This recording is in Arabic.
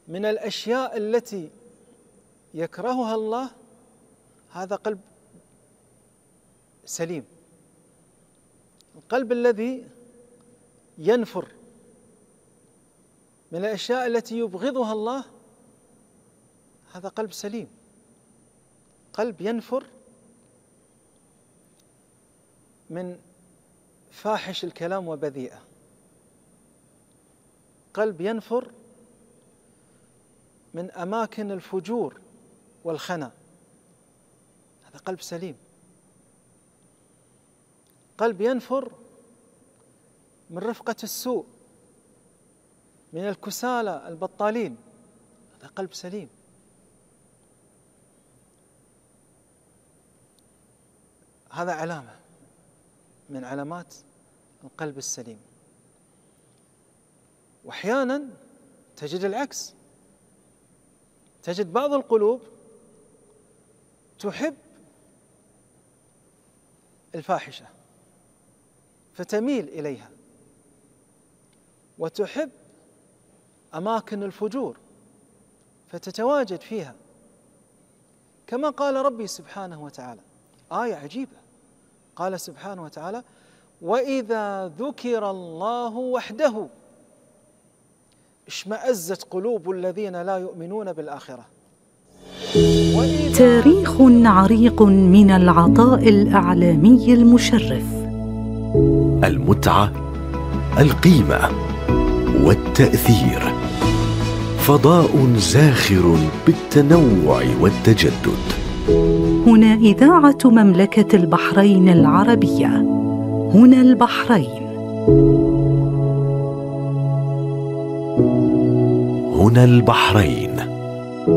من الأشياء التي يكرهها الله، هذا قلب سليم. القلب الذي ينفر من الأشياء التي يبغضها الله، هذا قلب سليم. قلب ينفر من فاحش الكلام وبذيئة، قلب ينفر من أماكن الفجور والخنا، هذا قلب سليم. قلب ينفر من رفقة السوء، من الكسالى البطالين، هذا قلب سليم. هذا علامة من علامات القلب السليم. وأحيانا تجد العكس، تجد بعض القلوب تحب الفاحشة فتميل إليها، وتحب أماكن الفجور فتتواجد فيها، كما قال ربي سبحانه وتعالى آية عجيبة، قال سبحانه وتعالى: وإذا ذكر الله وحده اشمأزت قلوب الذين لا يؤمنون بالآخرة. تاريخ عريق من العطاء الإعلامي المشرف، المتعة، القيمة والتأثير، فضاء زاخر بالتنوع والتجدد. هنا إذاعة مملكة البحرين العربية، هنا البحرين، هنا البحرين.